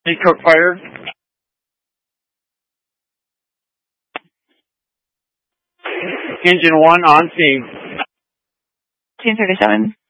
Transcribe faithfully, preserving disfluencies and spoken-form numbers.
Any cook fired? Engine one on scene. ten thirty-seven.